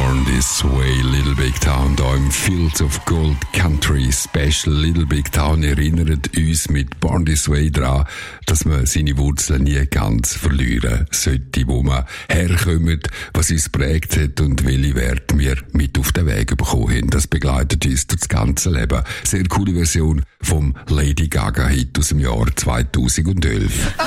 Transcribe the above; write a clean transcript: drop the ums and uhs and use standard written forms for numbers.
Born This Way, Little Big Town, da im Fields of Gold Country Special. Little Big Town erinnert uns mit Born This Way daran, dass man seine Wurzeln nie ganz verlieren sollte, wo man herkommt, was uns prägt hat und welche Werte wir mit auf den Weg bekommen haben. Das begleitet uns durch das ganze Leben. Sehr coole Version vom Lady Gaga Hit aus dem Jahr 2011.